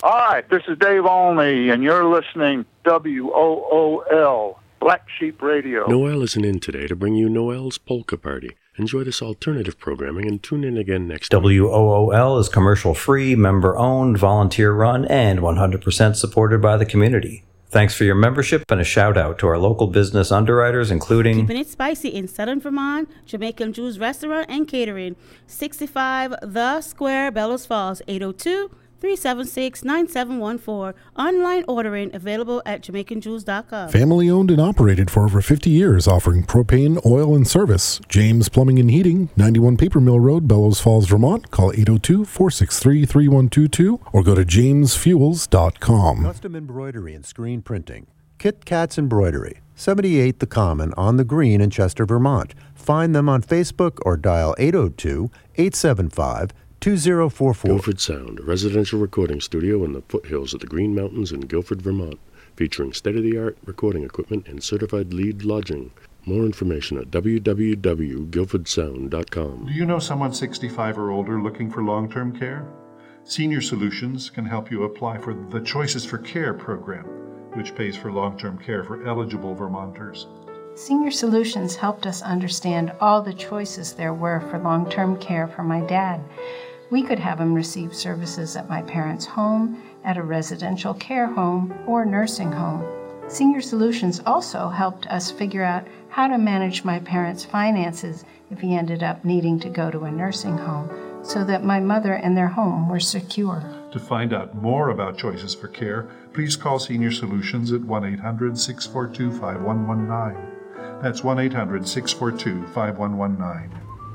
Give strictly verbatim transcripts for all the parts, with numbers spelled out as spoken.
Hi, this is Dave Olney, and you're listening W O O L, Black Sheep Radio. Noel isn't in today to bring you Noel's Polka Party. Enjoy this alternative programming and tune in again next time. W O O L is commercial-free, member-owned, volunteer-run, and one hundred percent supported by the community. Thanks for your membership and a shout-out to our local business underwriters, including... Keeping it spicy in Southern Vermont, Jamaican Jews Restaurant and Catering, sixty-five The Square, Bellows Falls, eight oh two, three seven six, nine seven one four. Online ordering available at jamaican jews dot com. Family owned and operated for over fifty years, offering propane, oil, and service. James Plumbing and Heating, ninety-one Paper Mill Road, Bellows Falls, Vermont. Call eight oh two, four six three, three one two two or go to james fuels dot com. Custom embroidery and screen printing. Kit Katz Embroidery, seventy-eight The Common on the Green in Chester, Vermont. Find them on Facebook or dial eight oh two, eight seven five, two oh four four. Guilford Sound, a residential recording studio in the foothills of the Green Mountains in Guilford, Vermont, featuring state-of-the-art recording equipment and certified lead lodging. More information at w w w dot guilford sound dot com. Do you know someone sixty-five or older looking for long-term care? Senior Solutions can help you apply for the Choices for Care program, which pays for long-term care for eligible Vermonters. Senior Solutions helped us understand all the choices there were for long-term care for my dad. We could have him receive services at my parents' home, at a residential care home, or nursing home. Senior Solutions also helped us figure out how to manage my parents' finances if he ended up needing to go to a nursing home, so that my mother and their home were secure. To find out more about Choices for Care, please call Senior Solutions at one eight hundred, six four two, five one one nine. That's one eight hundred, six four two, five one one nine.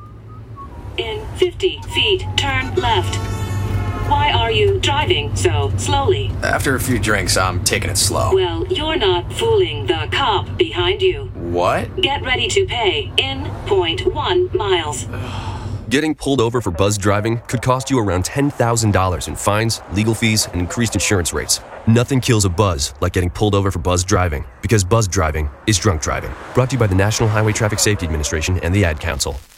In fifty feet, turn left. Why are you driving so slowly? After a few drinks, I'm taking it slow. Well, you're not fooling the cop behind you. What? Get ready to pay in point one miles. Getting pulled over for buzz driving could cost you around ten thousand dollars in fines, legal fees, and increased insurance rates. Nothing kills a buzz like getting pulled over for buzz driving, because buzz driving is drunk driving. Brought to you by the National Highway Traffic Safety Administration and the Ad Council.